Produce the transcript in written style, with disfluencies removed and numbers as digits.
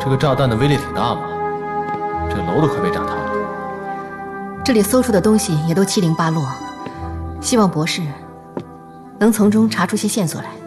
这个炸弹的威力挺大嘛，这楼都快被炸塌了。 这里搜出的东西也都七零八落，希望博士能从中查出些线索来。